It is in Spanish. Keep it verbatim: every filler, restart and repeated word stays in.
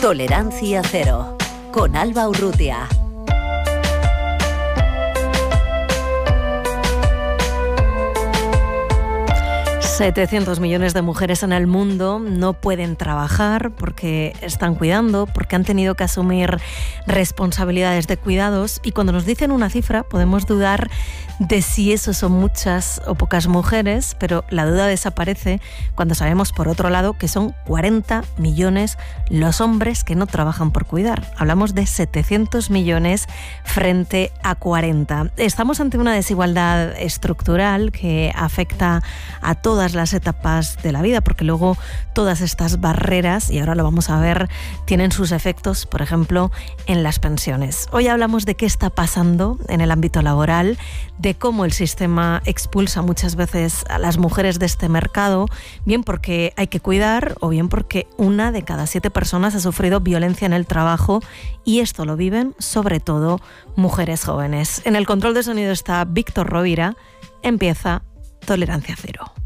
Tolerancia Cero, con Alba Urrutia. setecientos millones de mujeres en el mundo no pueden trabajar porque están cuidando, porque han tenido que asumir responsabilidades de cuidados, y cuando nos dicen una cifra podemos dudar de si eso son muchas o pocas mujeres, pero la duda desaparece cuando sabemos, por otro lado, que son cuarenta millones los hombres que no trabajan por cuidar. Hablamos de setecientos millones frente a cuarenta. Estamos ante una desigualdad estructural que afecta a todas las etapas de la vida, porque luego todas estas barreras, y ahora lo vamos a ver, tienen sus efectos, por ejemplo, en las pensiones. Hoy hablamos de qué está pasando en el ámbito laboral, de cómo el sistema expulsa muchas veces a las mujeres de este mercado, bien porque hay que cuidar o bien porque una de cada siete personas ha sufrido violencia en el trabajo, y esto lo viven sobre todo mujeres jóvenes. En el control de sonido está Víctor Rovira. Empieza Tolerancia Cero.